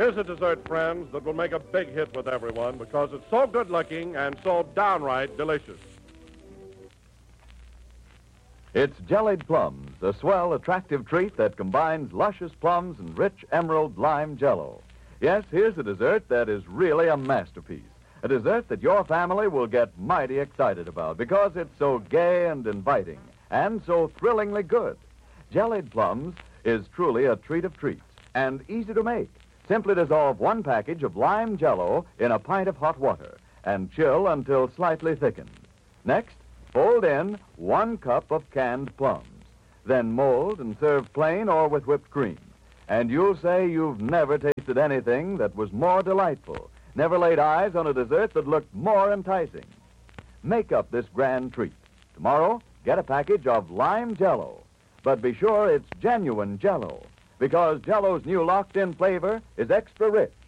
Here's a dessert, friends, that will make a big hit with everyone because it's so good-looking and so downright delicious. It's jellied plums, a swell, attractive treat that combines luscious plums and rich emerald lime jello. Yes, here's a dessert that is really a masterpiece. A dessert that your family will get mighty excited about because it's so gay and inviting and so thrillingly good. Jellied plums is truly a treat of treats and easy to make. Simply dissolve 1 package of lime jello in a pint of hot water and chill until slightly thickened. Next, fold in 1 cup of canned plums. Then mold and serve plain or with whipped cream. And you'll say you've never tasted anything that was more delightful, never laid eyes on a dessert that looked more enticing. Make up this grand treat. Tomorrow, get a package of lime jello. But be sure it's genuine jello, because jello's new locked-in flavor is extra rich